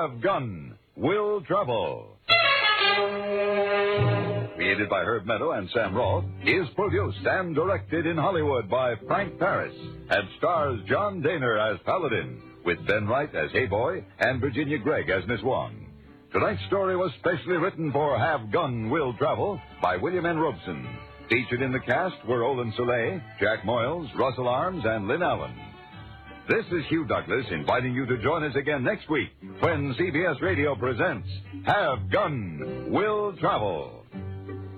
Have Gun, Will Travel. Created by Herb Meadow and Sam Roth, is produced and directed in Hollywood by Frank Paris and stars John Daner as Paladin, with Ben Wright as Hey Boy and Virginia Gregg as Miss Wong. Tonight's story was specially written for Have Gun, Will Travel by William N. Robeson. Featured in the cast were Olin Soleil, Jack Moyles, Russell Arms, and Lynn Allen. This is Hugh Douglas inviting you to join us again next week when CBS Radio presents Have Gun, Will Travel.